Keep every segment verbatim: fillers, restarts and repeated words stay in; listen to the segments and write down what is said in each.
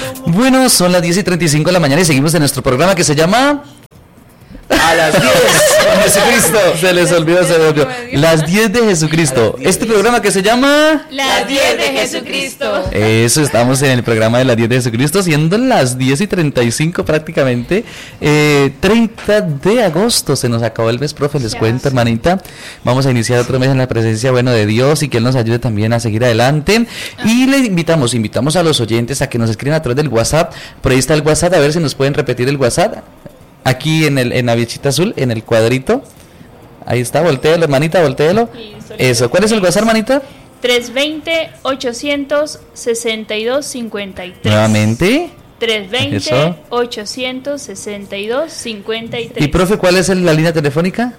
Bueno, son las diez y treinta y cinco de la mañana y seguimos en nuestro programa que se llama... A las diez de Jesucristo. Se les olvidó, se les olvidó. Las diez de Jesucristo. Este programa que se llama... Las diez de Jesucristo. Eso, estamos en el programa de las diez de Jesucristo, siendo las diez y treinta y cinco prácticamente. Eh, treinta de agosto, se nos acabó el mes, profe, les cuento, hermanita. Vamos a iniciar otro mes en la presencia, bueno, de Dios y que Él nos ayude también a seguir adelante. Y le invitamos, invitamos a los oyentes a que nos escriban a través del WhatsApp. Por ahí está el WhatsApp, a ver si nos pueden repetir el WhatsApp. Aquí en el en la bichita azul, en el cuadrito. Ahí está, voltéelo, hermanita, voltéelo. Eso, ¿cuál es el WhatsApp, hermanita? tres dos cero, ochocientos sesenta y dos, cincuenta y tres. Nuevamente. tres dos cero, ochocientos sesenta y dos, cincuenta y tres. Y profe, ¿cuál es el, la línea telefónica?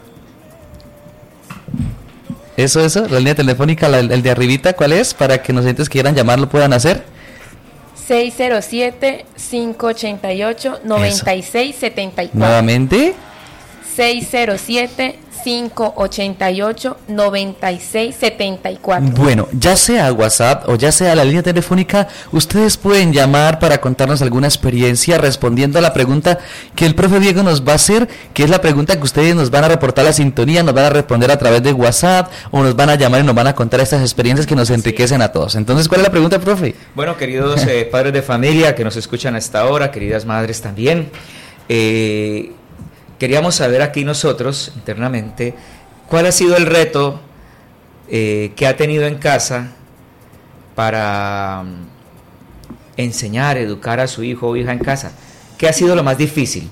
Eso, eso, la línea telefónica, la, el de arribita, ¿cuál es? Para que los oyentes que quieran llamar lo puedan hacer. seis cero siete, cinco ocho ocho, nueve seis siete cuatro. Nuevamente. seis cero siete, cinco ocho ocho, nueve seis siete cuatro. Bueno, ya sea WhatsApp o ya sea la línea telefónica, ustedes pueden llamar para contarnos alguna experiencia respondiendo a la pregunta que el profe Diego nos va a hacer, que es la pregunta que ustedes nos van a reportar la sintonía, nos van a responder a través de WhatsApp o nos van a llamar y nos van a contar estas experiencias que nos enriquecen a todos. Entonces, ¿cuál es la pregunta, profe? Bueno, queridos eh, padres de familia que nos escuchan a esta hora, queridas madres también, eh... queríamos saber aquí nosotros, internamente, cuál ha sido el reto eh, que ha tenido en casa para um, enseñar, educar a su hijo o hija en casa. ¿Qué ha sido lo más difícil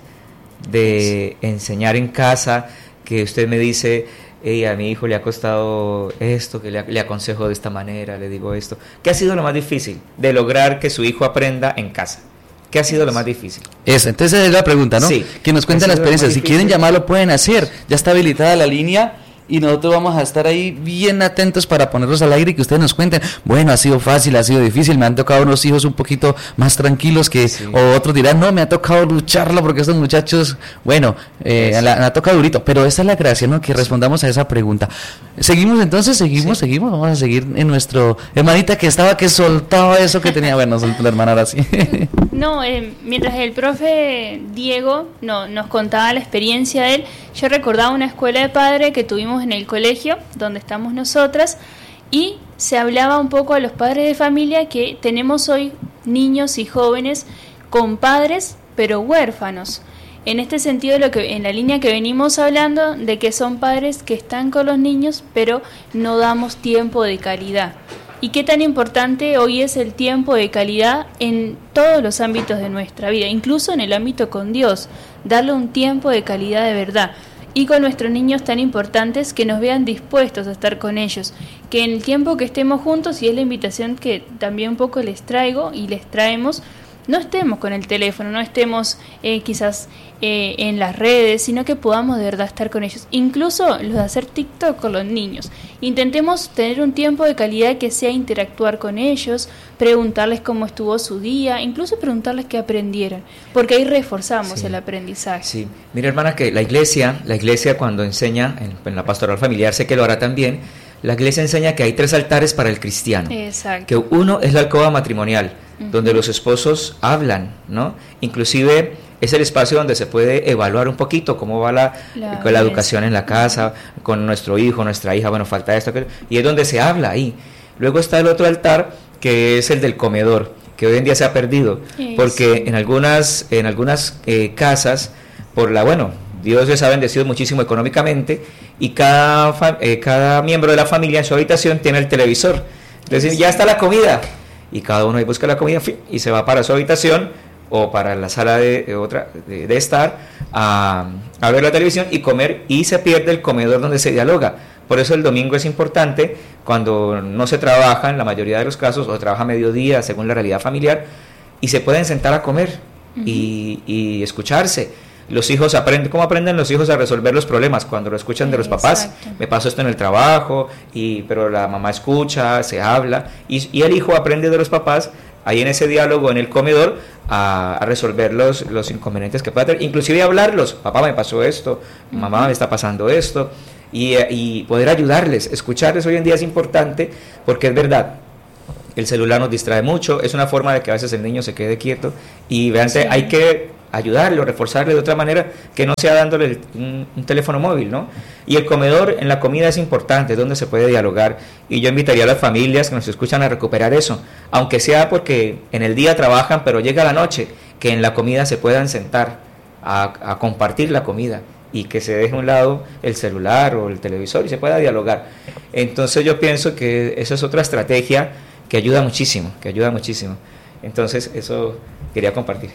de enseñar en casa? Que usted me dice, hey, a mi hijo le ha costado esto, que le, le aconsejo de esta manera, le digo esto. ¿Qué ha sido lo más difícil de lograr que su hijo aprenda en casa? ¿Qué ha sido lo más difícil? Eso, entonces es la pregunta, ¿no? Sí. Que nos cuenten la experiencia. Si quieren llamar, lo pueden hacer. Ya está habilitada la línea y nosotros vamos a estar ahí bien atentos para ponerlos al aire y que ustedes nos cuenten. Bueno, ha sido fácil, ha sido difícil. Me han tocado unos hijos un poquito más tranquilos que, sí. O otros dirán, no, me ha tocado lucharlo porque estos muchachos, bueno, eh, la, me ha tocado durito. Pero esa es la gracia, ¿no? Que respondamos a esa pregunta. Seguimos entonces, seguimos, sí. seguimos. Vamos a seguir en nuestro hermanita que estaba que soltaba eso que tenía. Bueno, soltó la hermana ahora sí. No, eh, mientras el profe Diego no, nos contaba la experiencia de él, yo recordaba una escuela de padre que tuvimos en el colegio, donde estamos nosotras, y se hablaba un poco a los padres de familia que tenemos hoy niños y jóvenes con padres, pero huérfanos. En este sentido, lo que en la línea que venimos hablando, de que son padres que están con los niños, pero no damos tiempo de calidad. Y qué tan importante hoy es el tiempo de calidad en todos los ámbitos de nuestra vida, incluso en el ámbito con Dios, darle un tiempo de calidad de verdad. Y con nuestros niños tan importantes, que nos vean dispuestos a estar con ellos, que en el tiempo que estemos juntos, y es la invitación que también un poco les traigo y les traemos, no estemos con el teléfono, no estemos eh, quizás eh, en las redes, sino que podamos de verdad estar con ellos. Incluso los de hacer TikTok con los niños. Intentemos tener un tiempo de calidad que sea interactuar con ellos, preguntarles cómo estuvo su día, incluso preguntarles qué aprendieron, porque ahí reforzamos sí. el aprendizaje. Sí, mira hermana, que la iglesia, la iglesia cuando enseña, en, en la pastoral familiar, sé que lo hará también, la iglesia enseña que hay tres altares para el cristiano. Exacto. Que uno es la alcoba matrimonial, uh-huh. donde los esposos hablan, ¿no? Inclusive es el espacio donde se puede evaluar un poquito cómo va la, la, la educación en la casa, uh-huh. con nuestro hijo, nuestra hija, bueno, falta esto, aquello, y es donde se habla ahí. Luego está el otro altar, que es el del comedor, que hoy en día se ha perdido, sí, porque sí. en algunas, en algunas eh, casas, por la, bueno, Dios les ha bendecido muchísimo económicamente, y cada, fa- eh, cada miembro de la familia en su habitación tiene el televisor. Entonces sí. ya está la comida, y cada uno ahí busca la comida y se va para su habitación o para la sala de, de otra de, de estar a, a ver la televisión y comer, y se pierde el comedor donde se dialoga. Por eso el domingo es importante, cuando no se trabaja en la mayoría de los casos, o trabaja a mediodía según la realidad familiar, y se pueden sentar a comer uh-huh. y, y escucharse. Los hijos aprenden, ¿cómo aprenden los hijos a resolver los problemas? Cuando lo escuchan de los papás. Exacto. Me pasó esto en el trabajo, y pero la mamá escucha, se habla, y, y el hijo aprende de los papás, ahí en ese diálogo en el comedor, a, a resolver los, los inconvenientes que pueda tener, inclusive hablarlos. Papá, me pasó esto, mamá, me está pasando esto, y, y poder ayudarles, escucharles hoy en día es importante, porque es verdad, el celular nos distrae mucho, es una forma de que a veces el niño se quede quieto y vean, sí. hay que ayudarlo, reforzarle de otra manera que no sea dándole el, un, un teléfono móvil, ¿no? Y el comedor en la comida es importante, es donde se puede dialogar, y yo invitaría a las familias que nos escuchan a recuperar eso, aunque sea porque en el día trabajan, pero llega la noche, que en la comida se puedan sentar a, a compartir la comida y que se deje a un lado el celular o el televisor y se pueda dialogar. Entonces yo pienso que esa es otra estrategia que ayuda muchísimo, que ayuda muchísimo. Entonces eso quería compartir.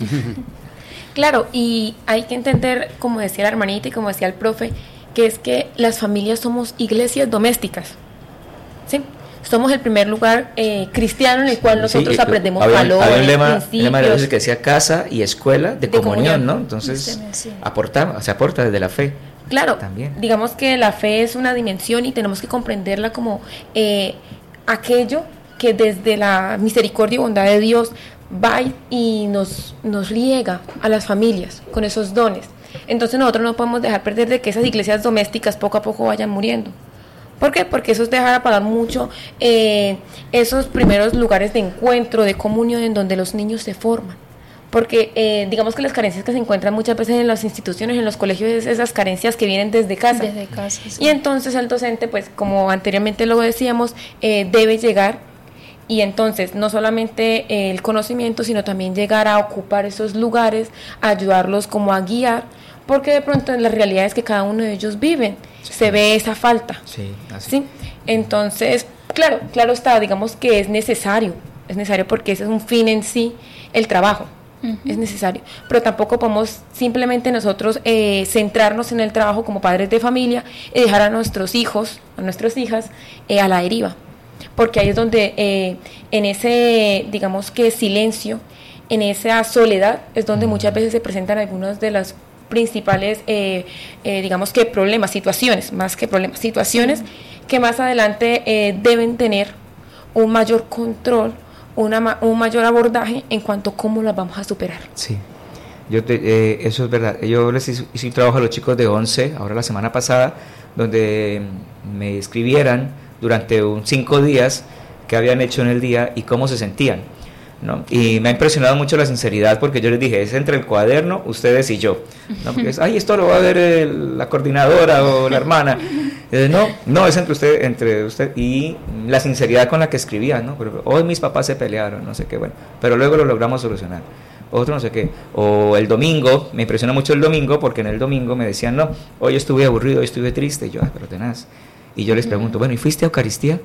Claro, y hay que entender, como decía la hermanita y como decía el profe, que es que las familias somos iglesias domésticas, ¿sí? Somos el primer lugar eh, cristiano en el cual nosotros sí, aprendemos había, valores, había un lema, principios. Un lema de veces que decía casa y escuela de, de comunión, comunión, ¿no? Entonces, sí. aporta, se aporta desde la fe. Claro, también. Digamos que la fe es una dimensión y tenemos que comprenderla como eh, aquello que desde la misericordia y bondad de Dios va y nos, nos riega a las familias con esos dones. Entonces nosotros no podemos dejar perder de que esas iglesias domésticas poco a poco vayan muriendo. ¿Por qué? Porque eso es dejar apagar mucho eh, esos primeros lugares de encuentro, de comunión en donde los niños se forman. Porque eh, digamos que las carencias que se encuentran muchas veces en las instituciones, en los colegios, es esas carencias que vienen desde casa. Desde casa, sí. Y entonces el docente, pues como anteriormente lo decíamos, eh, debe llegar y entonces no solamente el conocimiento, sino también llegar a ocupar esos lugares, a ayudarlos como a guiar, porque de pronto en las realidades que cada uno de ellos viven, sí. se ve esa falta. Sí, así. ¿Sí? Entonces, claro, claro está, digamos que es necesario, es necesario porque ese es un fin en sí, el trabajo. Uh-huh. Es necesario, pero tampoco podemos simplemente nosotros eh, centrarnos en el trabajo como padres de familia y dejar a nuestros hijos, a nuestras hijas eh, a la deriva, porque ahí es donde eh, en ese, digamos que silencio, en esa soledad es donde muchas veces se presentan algunos de las principales eh, eh, digamos que problemas, situaciones, más que problemas, situaciones uh-huh. que más adelante eh, deben tener un mayor control, Una, un mayor abordaje en cuanto a cómo las vamos a superar. Sí, yo te, eh, eso es verdad. Yo les hice, hice un trabajo a los chicos de once, ahora la semana pasada, donde me escribieran durante un cinco días qué habían hecho en el día y cómo se sentían, ¿no? Y me ha impresionado mucho la sinceridad, porque yo les dije, es entre el cuaderno, ustedes y yo, ¿no? Porque es, ay, esto lo va a ver el, la coordinadora o la hermana. Eh, no, no, es entre usted, entre usted y la sinceridad con la que escribían, ¿no? Pero, hoy mis papás se pelearon, no sé qué, bueno, pero luego lo logramos solucionar. Otro no sé qué. O el domingo, me impresiona mucho el domingo, porque en el domingo me decían, no, hoy estuve aburrido, hoy estuve triste, y yo, ah, pero tenaz. Y yo les pregunto, bueno, ¿y fuiste a Eucaristía?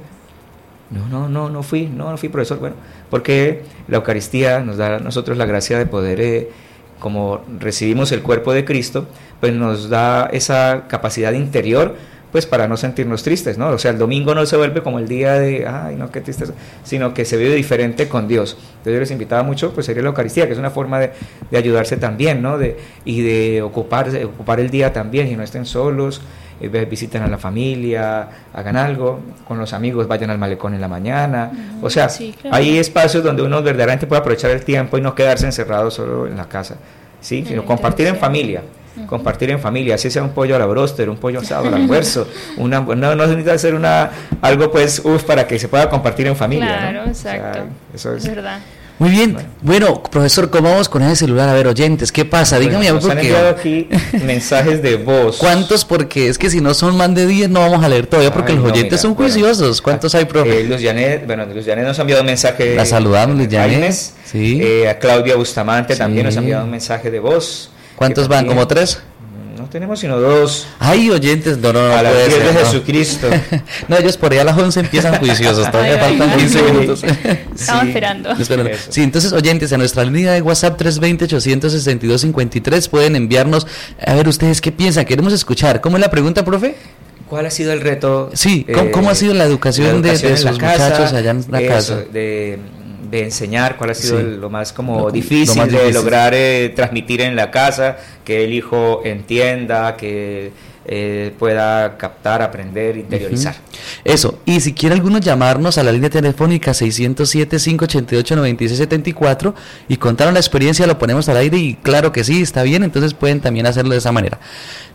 No, no, no, no fui, no, no fui, profesor. Bueno, porque la Eucaristía nos da a nosotros la gracia de poder, eh, como recibimos el cuerpo de Cristo, pues nos da esa capacidad interior, pues para no sentirnos tristes, ¿no? O sea, el domingo no se vuelve como el día de, ay, no, qué tristeza, sino que se vive diferente con Dios. Entonces yo les invitaba mucho, pues sería la Eucaristía, que es una forma de, de ayudarse también, ¿no? De, y de ocupar, de ocupar el día también, y no estén solos, eh, visiten a la familia, hagan algo, con los amigos vayan al malecón en la mañana. Uh-huh. O sea, sí, claro. Hay espacios donde uno verdaderamente puede aprovechar el tiempo y no quedarse encerrado solo en la casa, ¿sí? Sino compartir en familia. Uh-huh. Compartir en familia, así sea un pollo a la bróster, un pollo asado al almuerzo, una, no, no necesita hacer una algo pues uf, para que se pueda compartir en familia. Claro, ¿no? exacto. O sea, eso es, es verdad. Muy bien, bueno. bueno, profesor, ¿cómo vamos con ese celular? A ver, oyentes, ¿qué pasa? Bueno, Dígame, nos han enviado aquí mensajes de voz. ¿Cuántos? Porque es que si no son más de diez no vamos a leer todavía, porque Ay, los oyentes no, mira, son juiciosos. Bueno, ¿cuántos hay, profe? Eh, Luz Janet, bueno, Luz Janet nos ha enviado un mensaje. La saludamos, Luz Janet. Sí. Eh, a Claudia Bustamante sí. también nos ha enviado un mensaje de voz. ¿Cuántos van? ¿Como tres? No tenemos sino dos. Ay, oyentes, no, no, no. A la pies de no. Jesucristo. No, ellos por ahí a las once empiezan juiciosos. Todavía ay, faltan ay, quince ay, minutos. Estamos sí. esperando. esperando. Sí, entonces, oyentes, a nuestra línea de WhatsApp tres dos cero, ocho seis dos, cinco tres pueden enviarnos. A ver, ustedes qué piensan. Queremos escuchar. ¿Cómo es la pregunta, profe? ¿Cuál ha sido el reto? Sí, ¿cómo, eh, ¿cómo ha sido la educación, la educación de, de sus casa, muchachos allá en la eso, casa? De, de enseñar, cuál ha sido sí. lo más como lo, difícil lo más de difícil. lograr eh, transmitir en la casa, que el hijo entienda, que eh, pueda captar, aprender, interiorizar. Uh-huh. Eso, y si quiere algunos llamarnos a la línea telefónica seiscientos siete, cinco ochenta y ocho, noventa y seis setenta y cuatro y contaron la experiencia, lo ponemos al aire y claro que sí, está bien, entonces pueden también hacerlo de esa manera.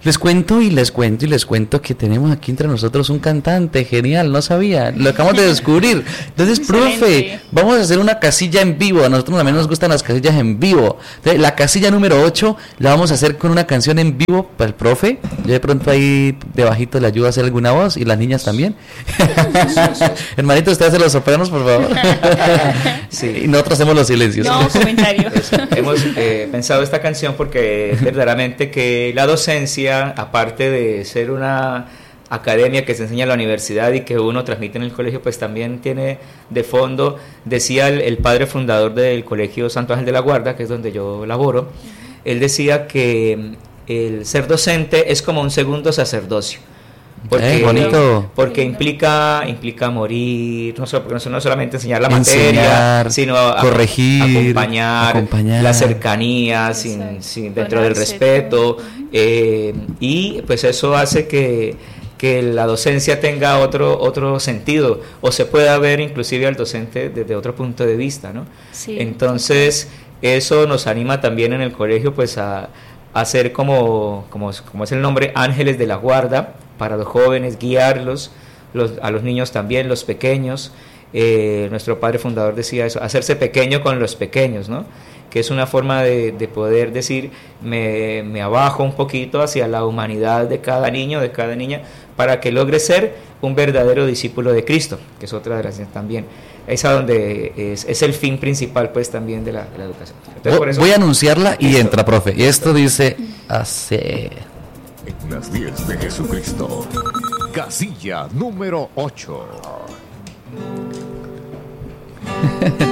Les cuento y les cuento y les cuento que tenemos aquí entre nosotros un cantante genial, no sabía, lo acabamos de descubrir. Entonces, Excelente. profe, vamos a hacer una casilla en vivo, a nosotros también nos gustan las casillas en vivo. Entonces, la casilla número ocho la vamos a hacer con una canción en vivo para el profe. Yo de pronto ahí debajito le ayudo a hacer alguna voz y las niñas también. Hermanito, usted hace los sopranos, por favor. Sí. Y nosotros hacemos los silencios. No, comentario. Eso. Hemos eh, pensado esta canción porque verdaderamente que la docencia, aparte de ser una academia que se enseña en la universidad y que uno transmite en el colegio, pues también tiene de fondo, decía el, el padre fundador del colegio Santo Ángel de la Guarda, que es donde yo laboro, él decía que el ser docente es como un segundo sacerdocio. Porque, eh, bonito. porque implica implica morir, no, solo, porque no solamente enseñar la Enseñar, materia, sino a, corregir, acompañar, acompañar. la cercanía, sin, sin, dentro del respeto, eh, y pues eso hace que, que la docencia tenga otro otro sentido, o se pueda ver inclusive al docente desde otro punto de vista, ¿no? Sí. Entonces eso nos anima también en el colegio pues a, a ser como, como, como es el nombre, ángeles de la guarda, para los jóvenes, guiarlos, los, a los niños también, los pequeños. Eh, nuestro padre fundador decía eso, hacerse pequeño con los pequeños, ¿no? Que es una forma de, de poder decir, me, me abajo un poquito hacia la humanidad de cada niño, de cada niña, para que logre ser un verdadero discípulo de Cristo, que es otra de las también. Es a donde es, es el fin principal, pues, también de la, de la educación. Entonces, por eso, voy a anunciarla y listo. entra, profe. Y esto dice así. En las diez de Jesucristo. Casilla número ocho.